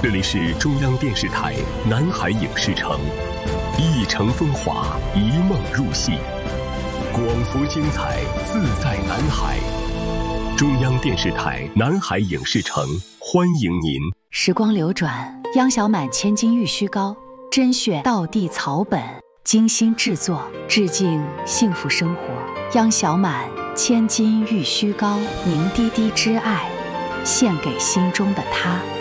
这里是中央电视台南海影视城，一城风华，一梦入戏，广福精彩，自在南海。中央电视台南海影视城欢迎您。 时光流转，央小满千金玉虚膏，甄选道地草本，精心制作，致敬幸福生活。央小满千金玉虚膏，凝滴滴之爱，献给心中的他。